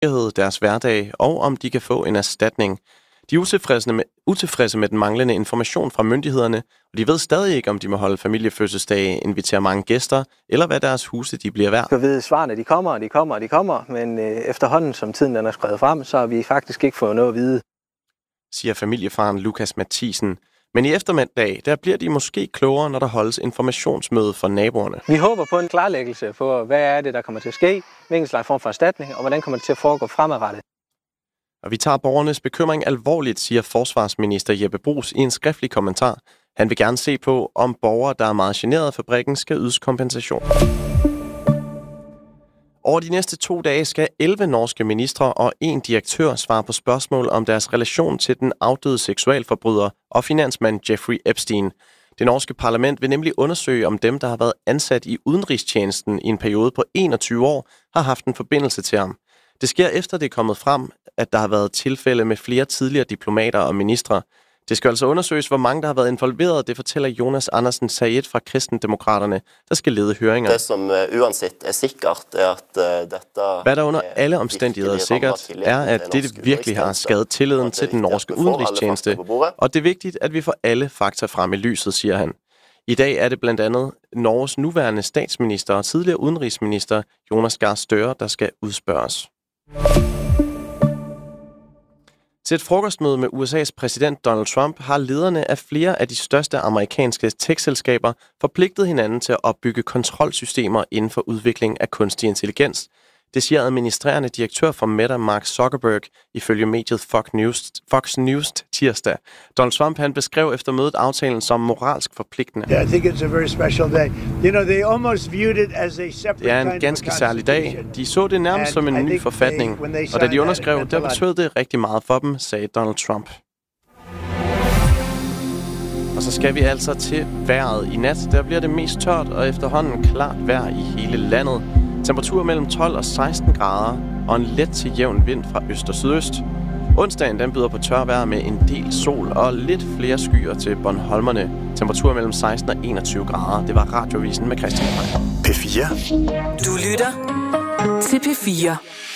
deres hverdag, og om de kan få en erstatning. De er utilfredse med den manglende information fra myndighederne, og de ved stadig ikke, om de må holde familiefødselsdage, invitere mange gæster, eller hvad deres huse de bliver værd. Jeg ved, svarene de kommer, men efterhånden, som tiden den er skrevet frem, så har vi faktisk ikke fået noget at vide, siger familiefaren Lukas Mathisen. Men i eftermiddag, der bliver de måske klogere, når der holdes informationsmøde for naboerne. Vi håber på en klarlæggelse på, hvad er det, der kommer til at ske, hvilken slags form for erstatning, og hvordan kommer det til at foregå fremadrettet. Og vi tager borgernes bekymring alvorligt, siger forsvarsminister Jeppe Bruus i en skriftlig kommentar. Han vil gerne se på, om borgere, der er meget generet af fabrikken, skal ydes kompensation. Over de næste 2 dage skal 11 norske ministre og 1 direktør svare på spørgsmål om deres relation til den afdøde seksualforbryder og finansmand Jeffrey Epstein. Det norske parlament vil nemlig undersøge, om dem, der har været ansat i udenrigstjenesten i en periode på 21 år, har haft en forbindelse til ham. Det sker efter det er kommet frem, at der har været tilfælde med flere tidligere diplomater og ministre. Det skal altså undersøges, hvor mange der har været involveret. Det fortæller Jonas Andersen Sayed fra Kristendemokraterne, der skal lede høringer. Det som uansett er sikkert, er at dette... Hvad der under alle omstændigheder er sikkert, er, at det virkelig har skadet tilliden til den norske udenrigstjeneste, og det er vigtigt, at vi får alle fakta frem i lyset, siger han. I dag er det blandt andet Norges nuværende statsminister og tidligere udenrigsminister Jonas Gahr Støre, der skal udspørges. Til et frokostmøde med USA's præsident Donald Trump har lederne af flere af de største amerikanske tech-selskaber forpligtet hinanden til at opbygge kontrolsystemer inden for udvikling af kunstig intelligens. Det siger administrerende direktør for Meta, Mark Zuckerberg, ifølge mediet Fox News tirsdag. Donald Trump han beskrev efter mødet aftalen som moralsk forpligtende. Yeah, I think it's a very special day. You know, they almost viewed it as a separate. Det er en ganske særlig dag. De så det nærmest som en ny forfatning, og da de underskrev, der betød det rigtig meget for dem, sagde Donald Trump. Og så skal vi altså til vejret. I nat der bliver det mest tørt og efterhånden klart vejr i hele landet. Temperaturer mellem 12 og 16 grader og en let til jævn vind fra øst og sydøst. Onsdagen den byder på tørvejr med en del sol og lidt flere skyer til Bornholmerne. Temperaturer mellem 16 og 21 grader. Det var Radiovisen med Christian Meier. P4. Du lytter til P4.